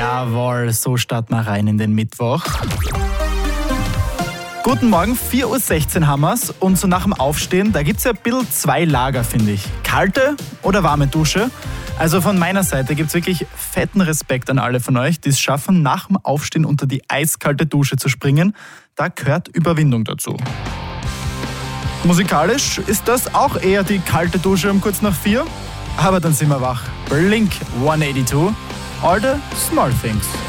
Jawohl, so starten wir rein in den Mittwoch. Guten Morgen, 4.16 Uhr haben wir's. Und so nach dem Aufstehen, da gibt's ja ein bisschen zwei Lager, finde ich. Kalte oder warme Dusche? Also von meiner Seite gibt's wirklich fetten Respekt an alle von euch, die es schaffen, nach dem Aufstehen unter die eiskalte Dusche zu springen. Da gehört Überwindung dazu. Musikalisch ist das auch eher die kalte Dusche um kurz nach 4. Aber dann sind wir wach. Blink 182, All the Small Things.